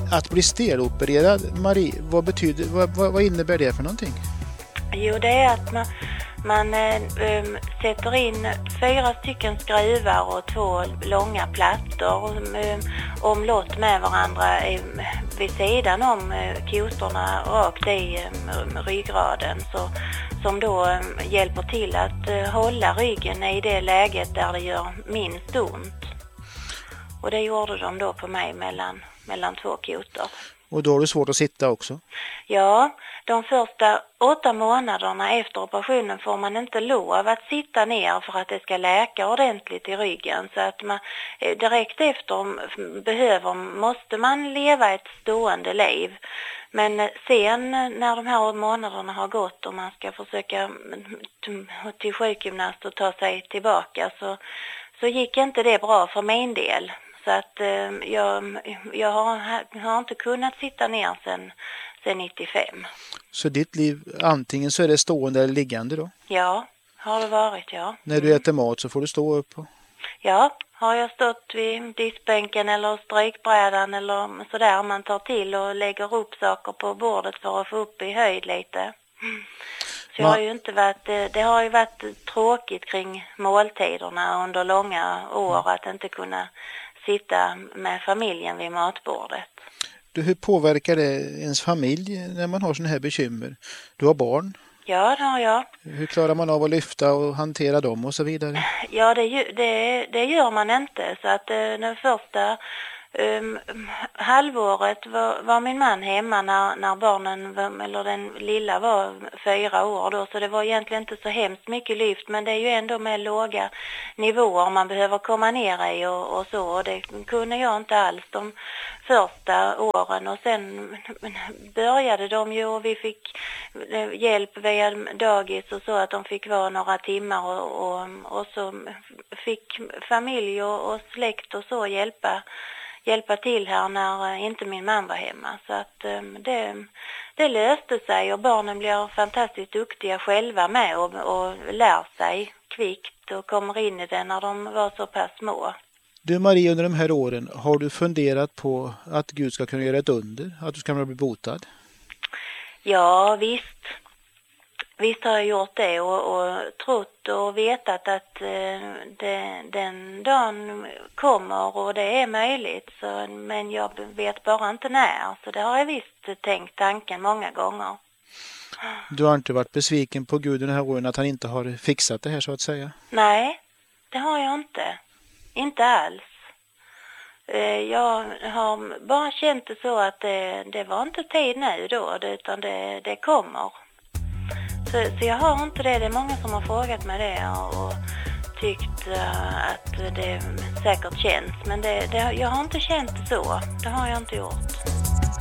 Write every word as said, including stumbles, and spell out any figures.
Att bli stelopererad, Marie, vad betyder, vad, vad, vad innebär det för någonting? Jo, det är att man, man äh, sätter in fyra stycken skruvar och två långa plattor äh, omlott med varandra äh, vid sidan om äh, kotorna rakt i äh, ryggraden, så, som då äh, hjälper till att äh, hålla ryggen i det läget där det gör minst ont. Och det gjorde de då på mig mellan, mellan två kotor. Och då har du svårt att sitta också? Ja, de första åtta månaderna efter operationen får man inte lov att sitta ner för att det ska läka ordentligt i ryggen. Så att man direkt efter behöver, måste man leva ett stående liv. Men sen när de här månaderna har gått och man ska försöka till sjukgymnast och ta sig tillbaka, så, så gick inte det bra för min del. Så att eh, jag, jag har, har inte kunnat sitta ner sedan, sedan nittiofem. Så ditt liv, antingen så är det stående eller liggande då? Ja, har det varit, ja. När du äter mat så får du stå upp? Och... Ja, har jag stått vid diskbänken eller strykbrädan eller sådär, man tar till och lägger upp saker på bordet för att få upp i höjd lite. Så jag har ju inte varit, det har ju varit tråkigt kring måltiderna under långa år att inte kunna sitta med familjen vid matbordet. Du, hur påverkar det ens familj när man har såna här bekymmer? Du har barn? Ja, det har jag. Hur klarar man av att lyfta och hantera dem och så vidare? Ja, det, det, det gör man inte. Så att den första um, halvåret var, var min man hemma när, när barnen, var, eller den lilla var fyra år då. Så det var egentligen inte så hemskt mycket lyft. Men det är ju ändå med låga nivåer man behöver komma ner i och, och så. Och det kunde jag inte alls de första åren. Och sen började de ju och vi fick hjälp via dagis och så att de fick vara några timmar. Och, och, och så fick familj och, och släkt och så hjälpa hjälpa till här när inte min man var hemma. Så att det, det löste sig och barnen blir fantastiskt duktiga själva med och, och lär sig kvickt och kommer in i det när de var så pass små. Du Marie, under de här åren, har du funderat på att Gud ska kunna göra ett under? Att du ska kunna bli botad? Ja, visst. Visst har jag gjort det och, och trott och vetat att eh, det, den dagen kommer och det är möjligt. Så, men jag vet bara inte när. Så det har jag visst tänkt tanken många gånger. Du har inte varit besviken på Gud den här åren att han inte har fixat det här så att säga? Nej, det har jag inte. Inte alls. Eh, jag har bara känt det så att det, det var inte tid nu då utan det, det kommer. Så, så jag har inte det. Det är många som har frågat mig det och, och tyckt uh, att det säkert känns. Men det, det, jag har inte känt det så. Det har jag inte gjort.